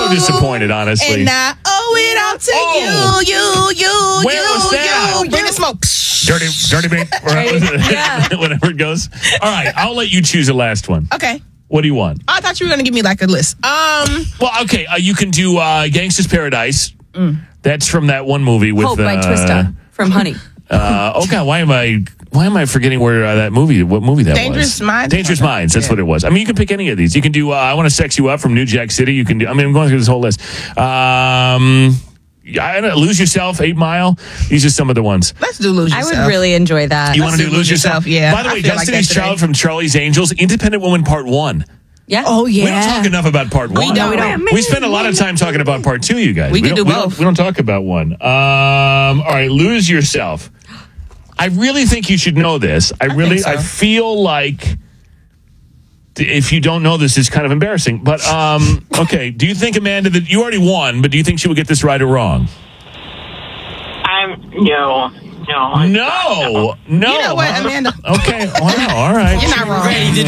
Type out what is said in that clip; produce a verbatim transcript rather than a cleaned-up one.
so disappointed, honestly. And I owe it all to Oh. you, you, you, Where you, was that? you. Bring the smoke. Dirty, dirty bait. Yeah. Whatever it goes. All right, I'll let you choose the last one. Okay. What do you want? I thought you were going to give me like a list. Um, Well, okay, uh, you can do uh, Gangsta's Paradise. That's from that one movie with Hope by uh, Twista from Honey. Uh, oh God, why am I? Why am I forgetting where uh, that movie? What movie that Dangerous was? Minds? Dangerous Minds. That's Yeah. what it was. I mean, you can pick any of these. You can do. Uh, I Want to Sex You Up from New Jack City. You can do. I mean, I'm going through this whole list. Um, I don't know, Lose Yourself, Eight Mile. These are some of the ones. let's do Lose I Yourself. would really enjoy that. You want to do Lose Yourself? Yeah. By the I way, feel like Destiny's that today. Child from Charlie's Angels, Independent Woman Part One. Yeah. Oh, yeah. We don't talk enough about Part One. don't. We don't. We spend a lot of time talking about Part Two. You guys. We can don't, do we don't- both. We don't talk about one. Um. All right, Lose Yourself. I really think you should know this. I, I really, think so. I feel like if you don't know this, it's kind of embarrassing. But um, okay, do you think Amanda that you already won? But do you think she will get this right or wrong? I'm no, no, No, no. You know what, Amanda? Okay, wow, all right. You're not wrong. Ready to